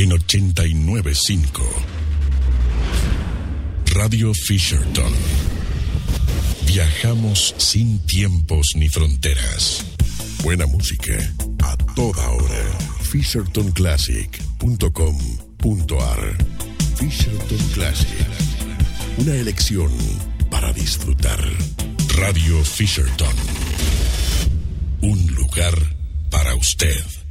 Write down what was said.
en 89.5. Radio Fisherton. Viajamos sin tiempos ni fronteras. Buena música a toda hora. FishertonClassic.com.ar. Fisherton Classic. Una elección para disfrutar. Radio Fisherton. Un lugar para usted.